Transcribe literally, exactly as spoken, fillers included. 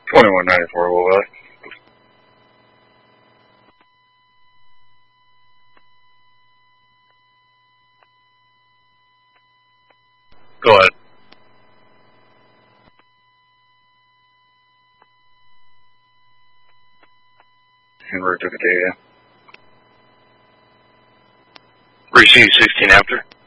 twenty-one ninety-four, will I? Go ahead. Convert to the data. Receive sixteen after.